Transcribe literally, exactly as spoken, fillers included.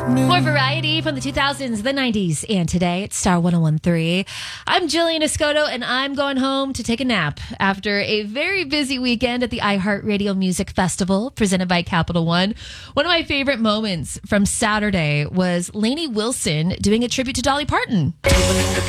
More variety from the two thousands, the nineties, and today it's Star one oh one point three. I'm Jillian Escoto, and I'm going home to take a nap after a very busy weekend at the iHeartRadio Music Festival presented by Capital One. One of my favorite moments from Saturday was Lainey Wilson doing a tribute to Dolly Parton.